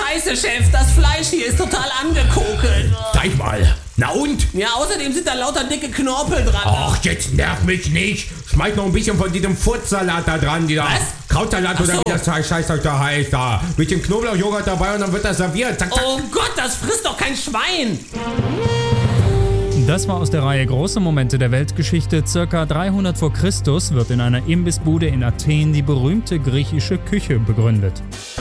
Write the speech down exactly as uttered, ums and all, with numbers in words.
Scheiße, Chef. Das Fleisch hier ist total angekokelt. Zeig mal. Na und? Ja, außerdem sind da lauter dicke Knorpel dran. Ach, jetzt nerv mich nicht. Schmeiß noch ein bisschen von diesem Furzsalat da dran. Dieser Was? Krautsalat oder Ach so. wie das Scheißzeug da heißt. Da. Bisschen Knoblauchjoghurt dabei und dann wird das serviert. Zack, zack. Oh Gott, das frisst doch kein Schwein. Das war aus der Reihe Große Momente der Weltgeschichte. Circa dreihundert vor Christus wird in einer Imbissbude in Athen die berühmte griechische Küche begründet.